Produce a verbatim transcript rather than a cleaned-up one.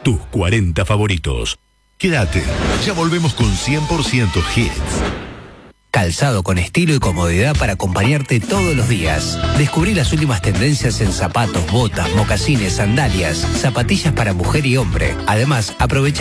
tus cuarenta favoritos. Quédate, ya volvemos con cien por ciento hits. Calzado con estilo y comodidad para acompañarte todos los días. Descubrí las últimas tendencias en zapatos, botas, mocasines, sandalias, zapatillas para mujer y hombre. Además, aprovecha